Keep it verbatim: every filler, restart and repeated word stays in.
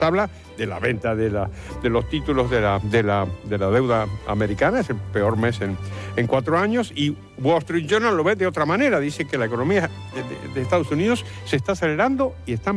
habla de la venta de, la, de los títulos de la, de, la, de la deuda americana, es el peor mes en, en cuatro años, y Wall Street Journal lo ve de otra manera, dice que la economía de, de, de Estados Unidos se está acelerando y está